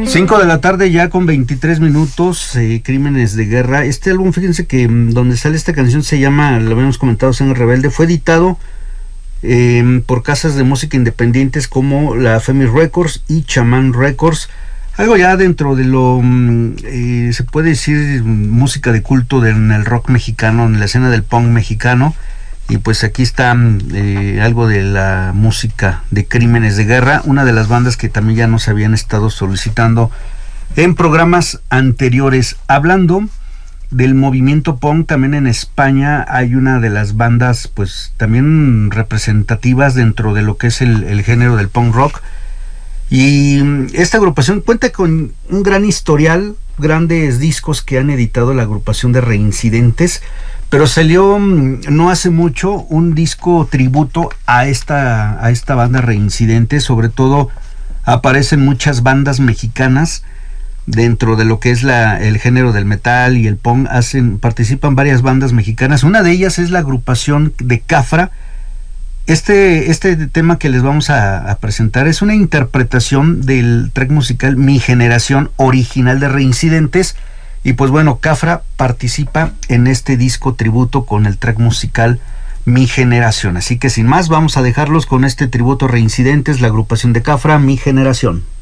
5 de la tarde ya con 23 minutos, Crímenes de Guerra. Este álbum, fíjense que donde sale esta canción se llama, lo habíamos comentado, Sangre Rebelde. Fue editado por casas de música independientes como la Femis Records y Chamán Records. Algo ya dentro de lo, se puede decir, música de culto en el rock mexicano, en la escena del punk mexicano. Y pues aquí está algo de la música de Crímenes de Guerra, una de las bandas que también ya nos habían estado solicitando en programas anteriores. Hablando del movimiento punk, también en España hay una de las bandas pues también representativas dentro de lo que es el género del punk rock. Y esta agrupación cuenta con un gran historial, grandes discos que han editado la agrupación de Reincidentes. Pero salió no hace mucho un disco tributo a esta banda Reincidentes. Sobre todo aparecen muchas bandas mexicanas dentro de lo que es el género del metal y el punk. Participan varias bandas mexicanas. Una de ellas es la agrupación de Cafra. Este tema que les vamos a presentar es una interpretación del track musical Mi Generación, original de Reincidentes. Y pues bueno, Cafra participa en este disco tributo con el track musical Mi Generación. Así que sin más, vamos a dejarlos con este tributo a Reincidentes, la agrupación de Cafra, Mi Generación.